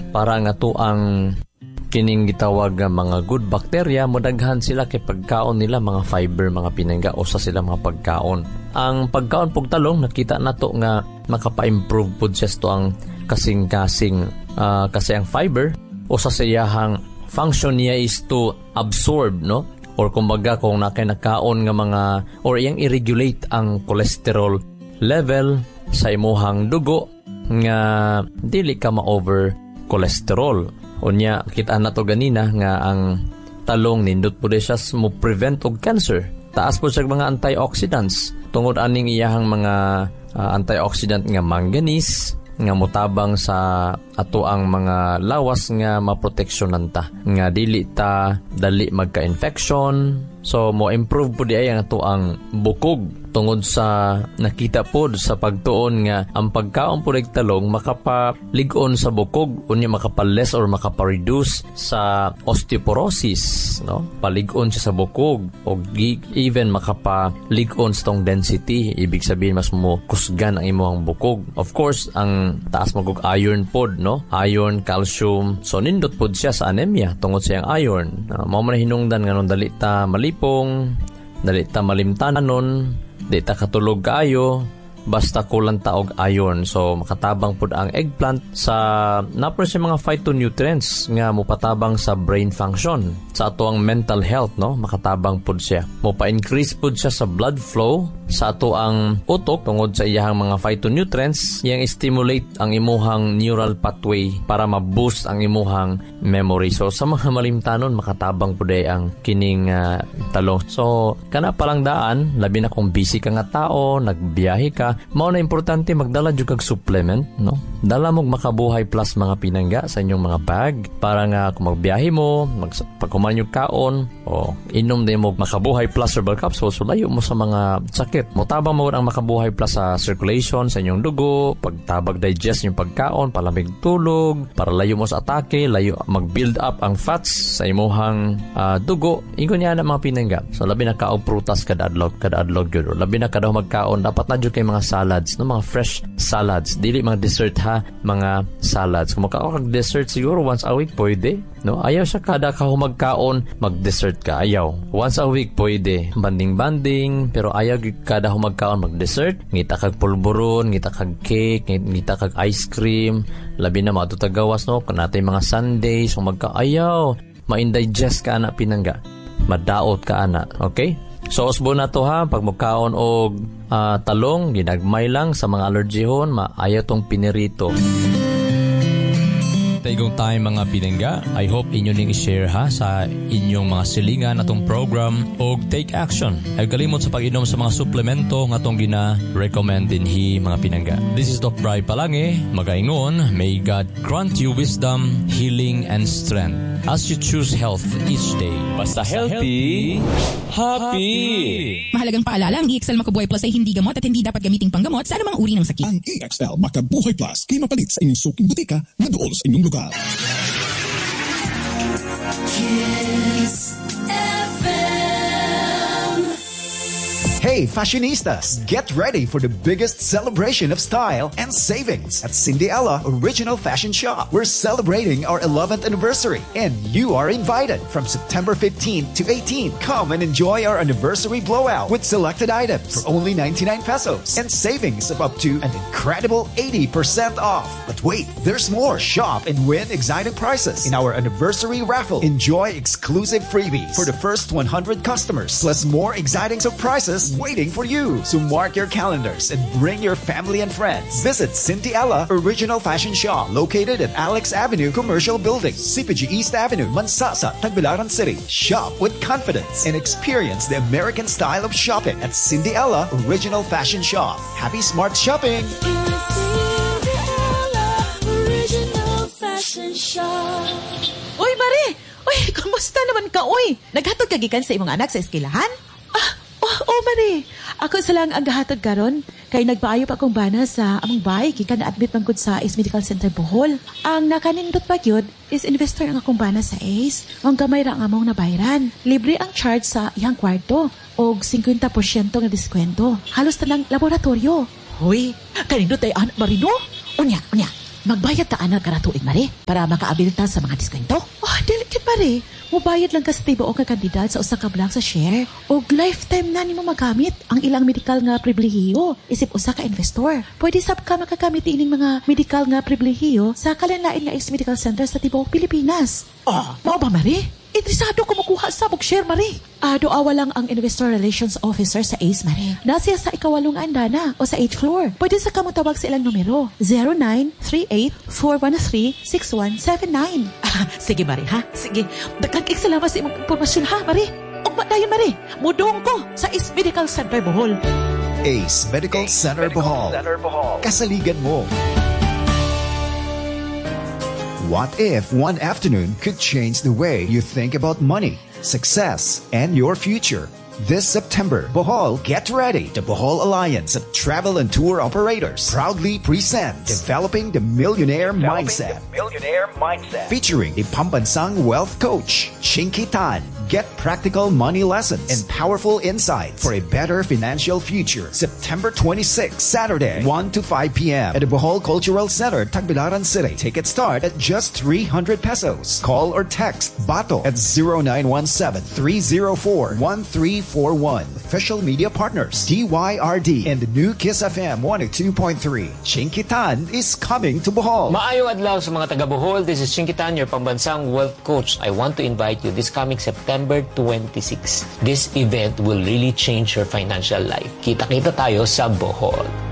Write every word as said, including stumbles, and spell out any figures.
para nga to ang kining gitawag nga mga good bacteria, modaghan sila kay pagkaon nila mga fiber, mga pinangga, o sa sila mga pagkaon. Ang pagkaon pug talong, nakita nato nga makapa-improve pud siya to ang kasing-kasing uh, kasi ang fiber o sa siyahang function niya is to absorb, no? Or kumbaga kung nakay nakaon nga mga or iyang i-regulate ang cholesterol level sa imuhang dugo nga dili ka ma-over cholesterol. Unya, kita na to ganina nga ang talong nindot po siya mo prevent og cancer. Taas po siya mga antioxidants. Tungod aning iyahang mga uh, antioxidant nga manganese, nga mutabang sa ato ang mga lawas nga maproteksyonan ta. Nga dili ta dali magka-infection. So, mo improve po di ay ang ato ang bukog. Tungod sa nakita po sa pagtuon nga ang pagkaon po ng talong makapaligon sa bukog, unya makapales or makapareduce sa osteoporosis, no? Paligon siya sa bukog o even makapaligon sa tong density. Ibig sabihin mas mo kusgan ang imong bukog. Of course, ang taas magug iron pod, no? Iron, calcium. So nindot pod siya sa anemia tungod sa yang iron. Uh, mao man hinungdan nga nun dali ta malipong, dali ta malimtanon, di ta katulog kaayo, basta kulang ta og iron. So makatabang pud ang eggplant sa napro sa mga phytonutrients nga mopatabang sa brain function, sa ato ang mental health, no? Makatabang pud siya. Mopa-increase pud siya sa blood flow sa ato ang utok tungod sa iyahang mga phytonutrients yang stimulate ang imuhang neural pathway para ma-boost ang imuhang memory. So sa mga malimtanon makatabang pud ay ang kining uh, talong. So kana palang daan, labi na kung busy ka nga tao, nagbiyahe ka, mao na importante magdala jud kag supplement, no? Dala mo Makabuhay Plus mga pinangga sa inyong mga bag para nga kung magbiyahe mo, mag pagkuman yung kaon o inom din mo Makabuhay Plus herbal capsules, so layo mo sa mga sakit. Motabang mo ang Makabuhay Plus sa circulation sa inyong dugo, pagtabag digest yung pagkaon, palamig tulog, para layo mo sa atake, layo mag-build up ang fats sa imuhang uh, dugo. Ingon niya na mga pinangga. So labi na kaog prutas kada adlaw, kada adlaw gyud. Labi na kada magkaon dapat na jud kay mga salads, no, mga fresh salads, dili mga dessert ha, mga salads. Kung magkaon kag dessert siguro once a week pwede, no? Ayaw siya kada ka humagkaon mag-dessert ka, ayaw. Once a week pwede, banding-banding, pero ayaw kada humagkaon mag-dessert. Ngita kag pulburon, ngita kag cake, ngita kag ice cream, labi na mga tutagawas, no? Kanatay mga sundaes, humagka ayaw. Ma-indigest ka ana pinangga. Madaot ka ana, okay? So usbo na to ha, pag magkaon og uh, talong, ginagmay lang sa mga allergyhon, maayaw tong pinirito. Taigong time mga pinangga, I hope inyo ning i-share ha sa inyong mga silingan atong program o take action. Ay kalimot sa pag-inom sa mga suplemento nga atong gina-recommend dinhi mga pinangga. This is Doc Bri Palange, magaingon, may God grant you wisdom, healing, and strength as you choose health each day. Basta healthy, happy! Mahalagang paalala, ang E X L Makabuhay Plus ay hindi gamot at hindi dapat gamiting panggamot sa anumang uri ng sakit. Ang E X L Makabuhay Plus kay mapalit sa inyong suking butika na dool sa inyong lugar. Kiss F M. Hey, fashionistas! Get ready for the biggest celebration of style and savings at Cinderella Original Fashion Shop. We're celebrating our eleventh anniversary, and you are invited from September fifteenth to eighteenth. Come and enjoy our anniversary blowout with selected items for only ninety-nine pesos and savings of up to an incredible eighty percent off. But wait, there's more. Shop and win exciting prizes in our anniversary raffle. Enjoy exclusive freebies for the first one hundred customers, plus more exciting surprises waiting for you. So mark your calendars and bring your family and friends. Visit Cinderella Original Fashion Shop, located at Alex Avenue Commercial Building, C P G East Avenue, Mansasa, Tagbilaran City. Shop with confidence and experience the American style of shopping at Cinderella Original Fashion Shop. Happy smart shopping! Cinderella Original Fashion Shop. Uy, Mari! Uy, kamusta naman ka, uy? Naghatod ka gikan sa imong anak sa eskwelahan? Ah, oh, oh, Mari. Ako sa lang ang gahatod karon kay nagpaayo pa akong bana sa among bahay gikan na-admit man gud sa Ace Medical Center Bohol. Ang nakanindot pa gyud is investor ang akong bana sa Ace. Ang gamay ra ang among nabayran. Libre ang charge sa iyang kwarto og fifty percent nga diskwento. Halos tanang laboratorio. Hoy, kanindot ay anak Marino? Unya, unya. Magbayad ta ana kada tuig, Mare, para makaabil ta sa mga diskwento. Oh, dili kit, Mare. Mubayad lang ka sa tibuok nga kandidat sa usa ka blank sa share. O lifetime na nimo magamit ang ilang medical nga pribilehiyo isip usa ka investor. Pwede sab ka makagamit ining mga medical nga pribilehiyo sa kalanlain nga is medical center sa tibuok Pilipinas. Oh, mao ba, Mare? Interesado ko makuha sa bug share, Mare. Ah, doawa lang ang Investor Relations Officer sa A C E, Mare. Nasiya sa ikawalong andana o sa eighth floor. Pwede sa kamutawag sa ilang numero. zero nine three eight four one three six one seven nine. Ah, sige, Mare, ha? Sige. Daghang kay salamat sa imong impormasyon, ha, Mare? Ugma dayon, Mare. Mudong ko sa A C E Medical Center Bohol. A C E Medical Center Bohol. Kasaligan mo. What if one afternoon could change the way you think about money, success, and your future? This September, Bohol, get ready. The Bohol Alliance of Travel and Tour Operators proudly presents Developing the Millionaire Mindset. The Millionaire Mindset. Featuring a Pambansang Wealth Coach, Chinky Tan. Get practical money lessons and powerful insights for a better financial future. September twenty-sixth, Saturday, one to five p.m. at the Bohol Cultural Center, Tagbilaran City. Tickets start at just three hundred pesos. Call or text Bato at zero nine one seven, three zero four, one three four one. Official media partners, D Y R D and the new Kiss F M one oh two point three. Chinky Tan is coming to Bohol. Maayong adlaw sa mga taga Bohol. This is Chinky Tan, your Pambansang Wealth Coach. I want to invite you this coming September twenty-sixth. This event will really change your financial life. Kita-kita tayo sa Bohol.